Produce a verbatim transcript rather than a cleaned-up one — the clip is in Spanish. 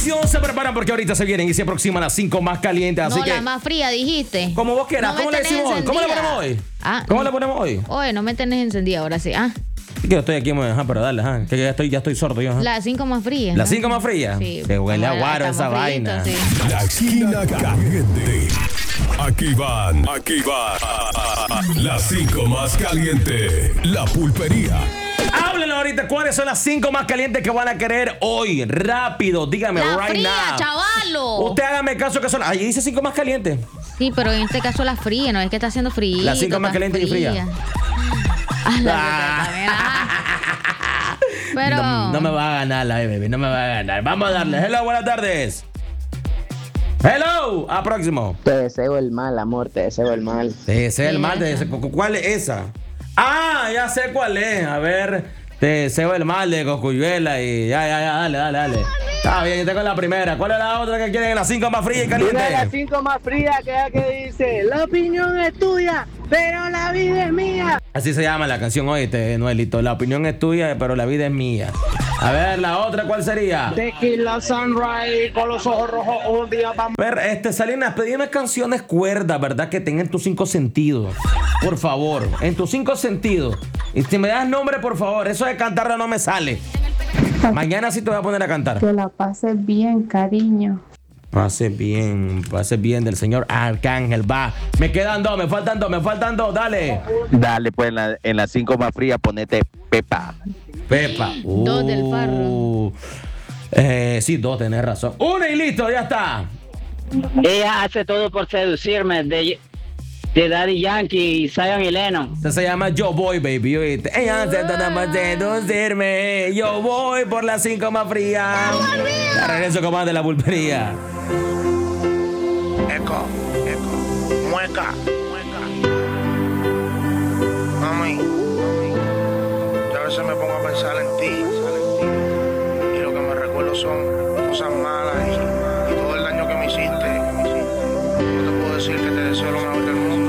Atención, se preparan porque ahorita se vienen y se aproximan las cinco más calientes. Así no, que, la más fría, dijiste. como vos quieras, No me ¿cómo le tenés decimos hoy? ¿Cómo le encendida. ponemos hoy? Ah, ¿Cómo no. le ponemos hoy? Oye, no me tenés encendida ahora sí. Ah, Es que yo estoy aquí, ajá, pero dale, ajá, que ya estoy, ya estoy sordo yo. Ajá. las cinco más frías. Las ¿no? cinco más frías. Sí. Que huele a Estamos- guaro esa estamos vaina. fritos, sí. La esquina caliente. Aquí van, aquí van. Las cinco más caliente. La pulpería. Háblenlo ahorita, ¿cuáles son las cinco más calientes que van a querer hoy? Rápido, dígame, La right fría, now. chavalo. Usted hágame caso que son. Allí dice cinco más calientes. Sí, pero en este caso la fría, no es que está haciendo frío. Las cinco más calientes y frías. Ah, la Ah. también, ah. Pero. No, no me va a ganar la baby, no me va a ganar. Vamos a darle. Hello, buenas tardes. Hello, a próximo. Te deseo el mal, amor, te deseo el mal. Te deseo el Sí, mal, te esa. deseo- ¿cuál es esa? Ah, ya sé cuál es. A ver, te deseo el mal de Cocuyuela y ya, ya, ya, dale, dale, dale. Está bien, yo tengo la primera. ¿Cuál es la otra que quieren? Las cinco más frías y Una de las calientes. cinco más frías que hay que dice, la opinión es tuya, pero la vida es mía. Así se llama la canción, oíste, Noelito. La opinión es tuya, pero la vida es mía. A ver, la otra, ¿cuál sería? Tequila Sunrise con los ojos rojos un día para... Ver, este, Salinas, pedime canciones cuerdas, ¿verdad? Que tengan tus cinco sentidos. Por favor, en tus cinco sentidos. Y si me das nombre, por favor. Eso de cantarla no me sale. Mañana sí te voy a poner a cantar. Que la pases bien, cariño. Pase bien, pase bien del señor Arcángel. Va, me quedan dos, me faltan dos, me faltan dos, dale. Dale, pues en la, en las cinco más frías ponete Pepa. Pepa. Dos del Uh, Farro. Eh, sí, dos, tenés razón. Una y listo, ya está. Ella hace todo por seducirme, de, de Daddy Yankee y Zion y Lennon. Este se llama Yo Voy, baby. ¿Oíste? Ella hace todo por seducirme. Yo voy por las cinco más frías. Ya regreso con más de la pulpería. Eco, eco, mueca, mueca. Mami, yo a veces me pongo a pensar en ti, y lo que me recuerdo son cosas malas y